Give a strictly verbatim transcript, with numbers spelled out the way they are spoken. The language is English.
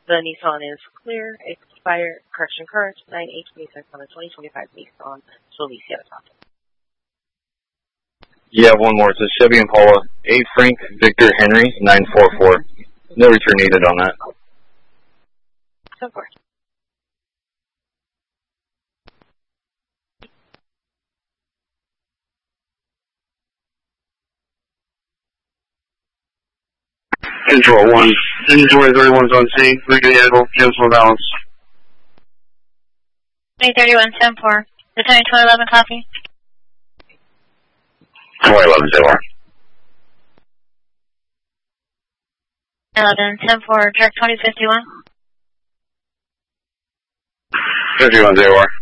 The Nissan is clear. Expired, correction current, nine eight twenty-six on the twenty twenty-five Nissan Felicia top. Yeah, one more. It's a Chevy Impala, A. Frank Victor Henry, nine four four. No return needed on that. Of course. Control one. Inventory thirty-one's on C. Rigging Edible, cancel balance. three thirty-one, ten four. Lieutenant twenty eleven, copy. twenty eleven, zero. eleven, ten four, direct twenty fifty-one. fifty-one, zero.